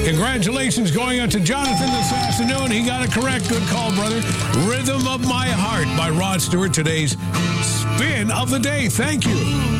Congratulations going out to Jonathan this afternoon. He got it correct. Good call, brother. Rhythm of My Heart by Rod Stewart, today's spin of the day. Thank you.